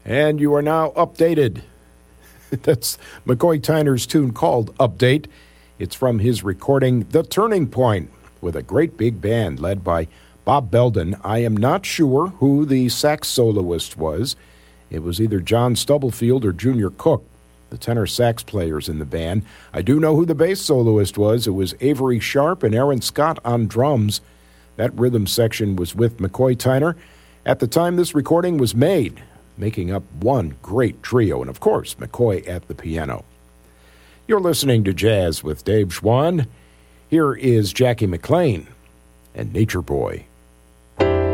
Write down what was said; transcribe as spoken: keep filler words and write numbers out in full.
And you are now updated. That's McCoy Tyner's tune called Update. It's from his recording, The Turning Point, with a great big band led by Bob Belden. I am not sure who the sax soloist was. It was either John Stubblefield or Junior Cook, the tenor sax players in the band. I do know who the bass soloist was. It was Avery Sharp and Aaron Scott on drums. That rhythm section was with McCoy Tyner at the time this recording was made, making up one great trio, and of course, McCoy at the piano. You're listening to Jazz with Dave Schwann. Here is Jackie McLean and Nature Boy.